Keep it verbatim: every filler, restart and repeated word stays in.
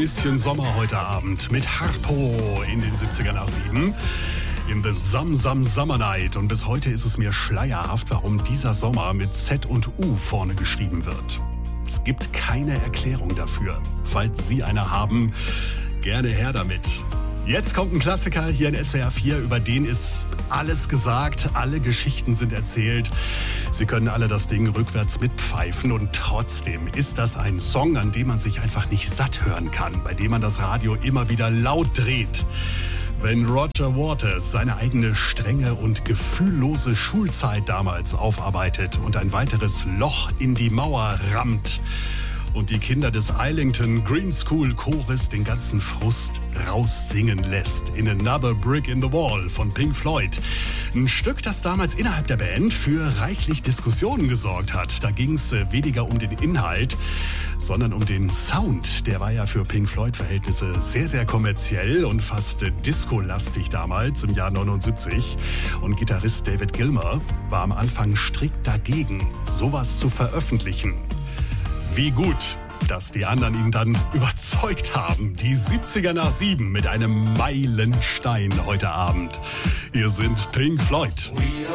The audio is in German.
bisschen Sommer heute Abend mit Harpo in den siebziger nach sieben. In the Sam Sam Summer Night. Und bis heute ist es mir schleierhaft, warum dieser Sommer mit Z und U vorne geschrieben wird. Es gibt keine Erklärung dafür. Falls Sie eine haben, gerne her damit. Jetzt kommt ein Klassiker hier in S W R vier, über den ist alles gesagt, alle Geschichten sind erzählt. Sie können alle das Ding rückwärts mitpfeifen und trotzdem ist das ein Song, an dem man sich einfach nicht satt hören kann, bei dem man das Radio immer wieder laut dreht. Wenn Roger Waters seine eigene strenge und gefühllose Schulzeit damals aufarbeitet und ein weiteres Loch in die Mauer rammt und die Kinder des Islington Green School Chores den ganzen Frust raussingen lässt in Another Brick in the Wall von Pink Floyd. Ein Stück, das damals innerhalb der Band für reichlich Diskussionen gesorgt hat. Da ging es weniger um den Inhalt, sondern um den Sound. Der war ja für Pink Floyd-Verhältnisse sehr, sehr kommerziell und fast disco-lastig damals im Jahr neunundsiebzig. Und Gitarrist David Gilmour war am Anfang strikt dagegen, sowas zu veröffentlichen. Wie gut, dass die anderen ihn dann überzeugt haben. Die siebziger nach sieben mit einem Meilenstein heute Abend. Hier sind Pink Floyd.